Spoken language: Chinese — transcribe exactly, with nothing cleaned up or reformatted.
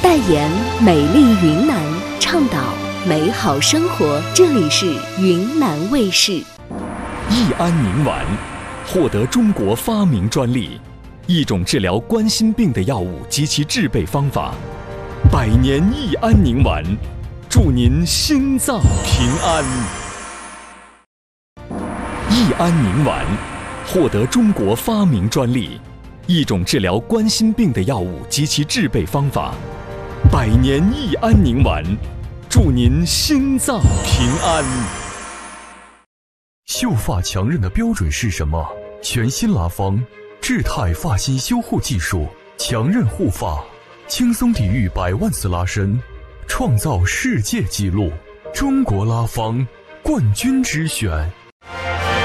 代言美丽云南，倡导美好生活。这里是云南卫视。 益安宁丸获得中国发明专利，一种治疗冠心病的药物及其制备方法。百年益安宁丸，祝您心脏平安。益安宁丸获得中国发明专利，一种治疗冠心病的药物及其制备方法。百年益安宁丸，祝您心脏平安。 秀发强韧的标准是什么？全新拉芳智泰发型修护技术，强韧护发，轻松抵御百万次拉伸，创造世界纪录。中国拉芳冠军之选。